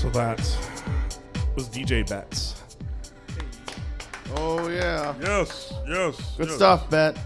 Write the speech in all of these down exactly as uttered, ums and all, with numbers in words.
So that was D J Betts. Oh, yeah. Yes, yes. Good yes. stuff, Bet.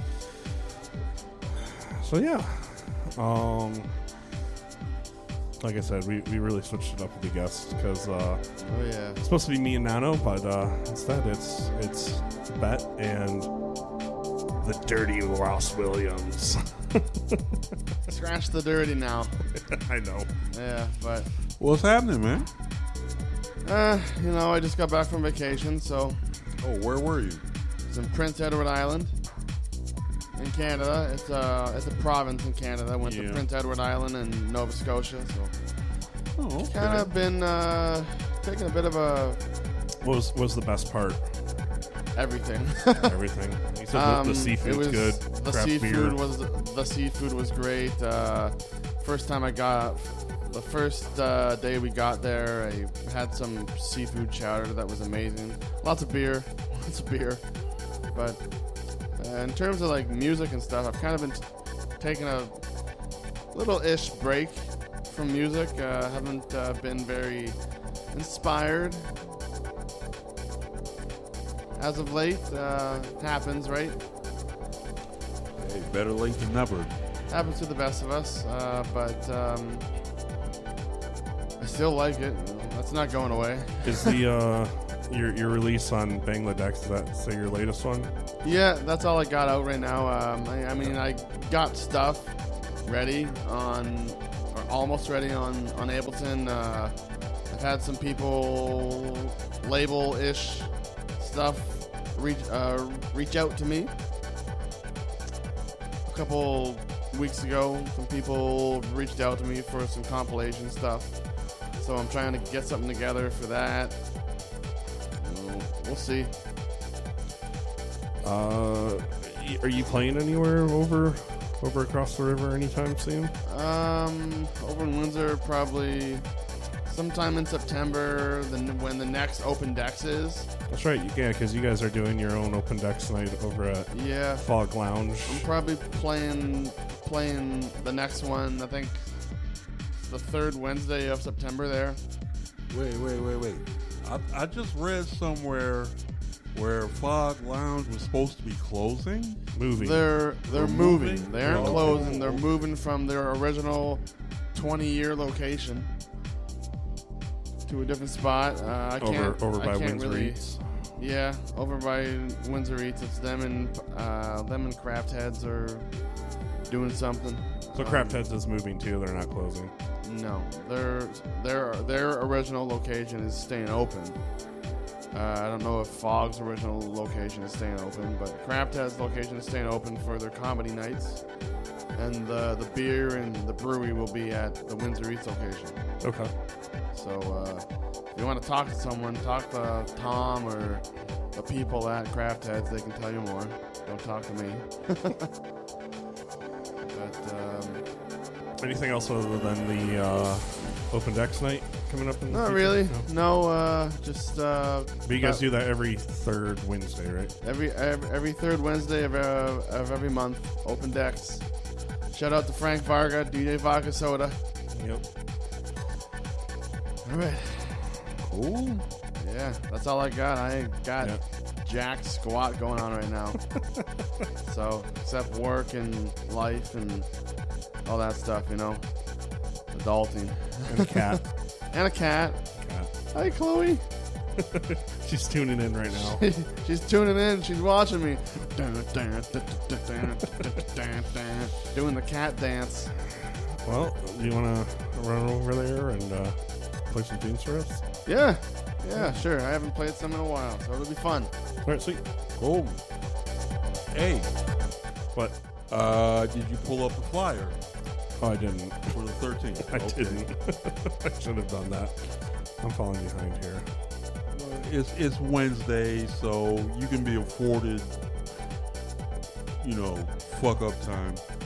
So yeah, um, like I said, we, we really switched it up with the guests because uh, Oh, yeah. it's supposed to be me and Nano, but uh, instead it's it's Bet and the dirty Ross Williams. Scratch the dirty now. I know. Yeah, but, What's happening, man? uh, you know, I just got back from vacation, so Oh, where were you? it's in Prince Edward Island in Canada. It's a, it's a province in Canada. I went Yeah. to Prince Edward Island in Nova Scotia, so Oh, okay. kind of been uh, taking a bit of a What was what was the best part? everything. Everything. You said Um, the, the it seafood's was, good. The Craft seafood beer. was the seafood was great. Uh, first time I got, the first uh, day we got there, I had some seafood chowder that was amazing. Lots of beer, lots of beer. But uh, in terms of like music and stuff, I've kind of been t- taking a little ish break from music. Uh, haven't uh, been very inspired as of late. Uh, happens, right? Hey, better late than never. Happens to the best of us, uh, but um, I still like it. That's not going away. Is the uh, your your release on Bangladesh, is that say your latest one? Yeah, that's all I got out right now. Um, I, I mean, I got stuff ready on, or almost ready on, on Ableton. Uh, I've had some people label-ish stuff reach uh, reach out to me. A couple weeks ago, some people reached out to me for some compilation stuff. So I'm trying to get something together for that. We'll, we'll see. Uh, y- are you playing anywhere over over across the river anytime soon? Um, over in Windsor, probably sometime in September, the, when the next Open Decks is. That's right. you- Yeah, because you guys are doing your own open decks night over at Yeah, Fog Lounge. I'm probably playing playing the next one. I think the third Wednesday of September there. Wait, wait, wait, wait. I, I just read somewhere where Fog Lounge was supposed to be closing. Moving. They're they're They're moving. moving? They aren't Oh. closing. They're moving from their original twenty-year location to a different spot. Uh, I can't. over over I by can't Windsor really, Eats. Yeah, over by Windsor Eats. It's them and uh, them and Craft Heads are doing something. So Um, Craft Heads is moving too. They're not closing. No, their their their original location is staying open. Uh, I don't know if Fog's original location is staying open, but Craft Head's location is staying open for their comedy nights, and the the beer and the brewery will be at the Windsor Eats location. Okay. So uh, if you want to talk to someone, talk to Tom or the people at Craft Heads. They can tell you more. Don't talk to me. But um, Anything else other than the uh, open decks night coming up in the not future? really. No. No, uh, just uh, But you guys about- do that every third Wednesday, right? Every, every every third Wednesday of, uh, of every month, open decks. Shout out to Frank Varga, D J Vodka Soda. Yep. All right. Cool. Yeah, that's all I got. I ain't got Yeah. jack squat going on right now. So, except work and life and all that stuff, you know. Adulting. And a cat. And a cat. cat. Hi, Chloe. She's tuning in right now. She's tuning in. She's watching me. Doing the cat dance. Well, do you want to run over there and uh, play some tunes for us? Yeah. Yeah, sure. I haven't played some in a while, so it'll be fun. All right, sweet. Cool. Hey, What? uh, did you pull up the flyer Oh, I didn't. for the thirteenth? I didn't. I should have done that. I'm falling behind here. It's it's Wednesday, so you can be afforded, you know, fuck up time.